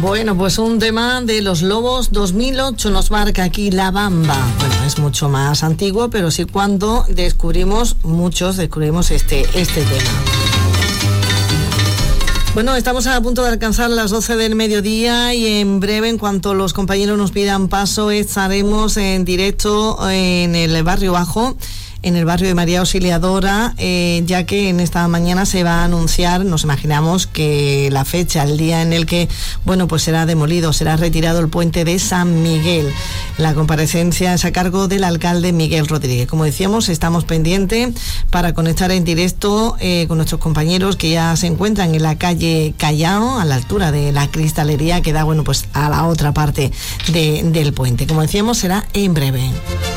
Bueno, pues un tema de Los Lobos 2008 nos marca aquí La Bamba. Bueno, es mucho más antiguo, pero sí cuando descubrimos este tema. Bueno, estamos a punto de alcanzar las 12 del mediodía y en breve, en cuanto los compañeros nos pidan paso, estaremos en directo en el Barrio Bajo, en el barrio de María Auxiliadora, ya que en esta mañana se va a anunciar, nos imaginamos que la fecha, el día en el que, bueno, pues será demolido, será retirado el puente de San Miguel. La comparecencia es a cargo del alcalde Miguel Rodríguez. Como decíamos, estamos pendientes para conectar en directo con nuestros compañeros que ya se encuentran en la calle Callao, a la altura de la cristalería que da, bueno, pues a la otra parte del puente. Como decíamos, será en breve.